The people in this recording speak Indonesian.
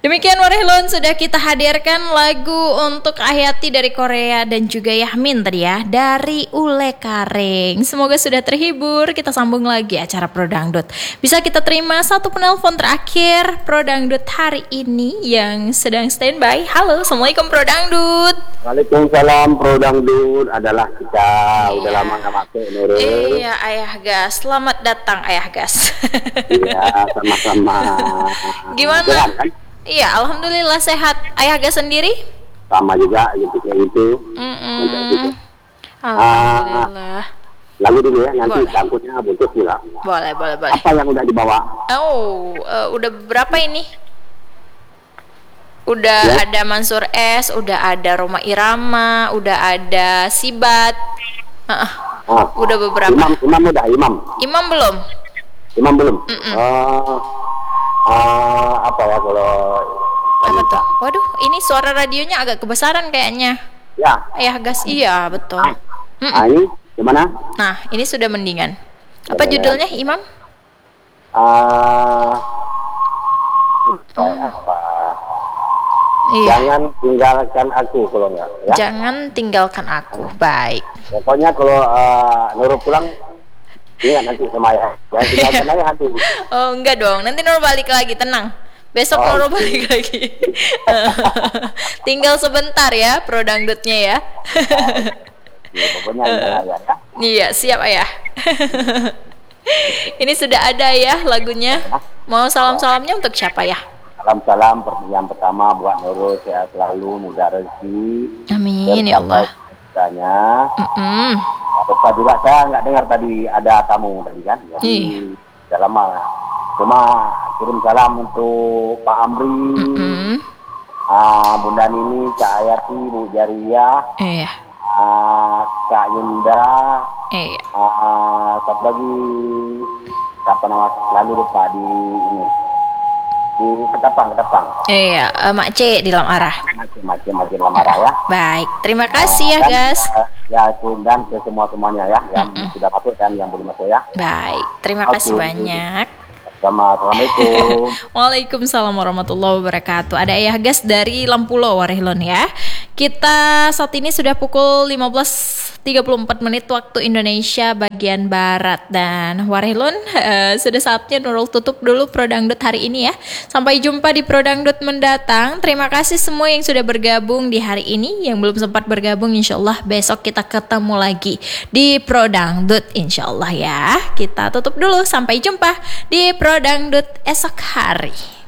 Demikian Warehlon, sudah kita hadirkan lagu untuk Ahyati dari Korea dan juga Yahmin tadi ya dari Ule Karing. Semoga sudah terhibur. Kita sambung lagi acara Pro Dangdut. Bisa kita terima satu penelpon terakhir Pro Dangdut hari ini yang sedang standby. Halo, Assalamualaikum Pro Dangdut. Waalaikumsalam Pro Dangdut. Adalah kita udah lama nggak masuk Nurul. Iya Ayah Gas, selamat datang Ayah Gas. Iya, sama-sama. Gimana? Sehat, kan? Iya, alhamdulillah sehat. Ayah Gas sendiri? Sama juga gitu kayak gitu. Alhamdulillah. Lalu dulu ya, nanti Boleh. takutnya butuh sila. Boleh. Apa yang udah dibawa? Udah berapa ini? Udah Ya. ada Mansur S, udah ada Roma Irama, udah ada Sibat. Udah beberapa. Imam udah, Imam. Imam belum? Apa ya kalau Apa tuh? Waduh, ini suara radionya agak kebesaran kayaknya. ya. Ayah Gas, iya betul. Ini gimana? Nah, ini sudah mendingan. Apa Sudah, judulnya, Imam? Apa? Iya. Jangan tinggalkan aku kalau enggak ya. Jangan tinggalkan aku. Baik. Pokoknya kalau Nurul pulang ingat nanti sama ayah. Jangan tinggalkan ayah nanti. Oh, enggak dong. Nanti Nurul balik lagi, tenang. Besok Nurul balik lagi. Tinggal sebentar ya, Pro Dangdutnya ya. Ya, pokoknya ingat ayah ya. Iya, siap Ayah. Ini sudah ada ya lagunya. Mau salam-salamnya untuk siapa ya? Salam yang pertama buat Nurul, sehat selalu, mudah rezeki. Amin ya Allah. Tanya. Mm-mm. Lupa juga saya nggak dengar tadi ada tamu tadi kan. Jadi sudah lama. Cuma kirim salam untuk Pak Amri, Bunda Nini, Kak Ayati, Bu Jaria, Iya. Kak Yunda, Iya. satu lagi siapa nama lalu lupa di ini di Ketapang. Iya, Mak C di dalam arah. Macam lamaran ya. Baik, terima kasih ya, Dan, Gas. Ya itu dan ke semuanya ya yang sudah masuk dan yang belum masuk ya. Baik, terima kasih banyak. Assalamualaikum. Waalaikumsalam warahmatullahi wabarakatuh. Ada Ayah Gas dari Lampulo Warehlon ya. Kita saat ini sudah pukul 15.34 waktu Indonesia bagian Barat. Dan Warehlon, sudah saatnya Nurul tutup dulu Pro Dangdut hari ini ya. Sampai jumpa di Pro Dangdut mendatang. Terima kasih semua yang sudah bergabung di hari ini. Yang belum sempat bergabung, insyaallah besok kita ketemu lagi di Pro Dangdut, insyaallah ya. Kita tutup dulu, sampai jumpa di Pro Dangdut esok hari.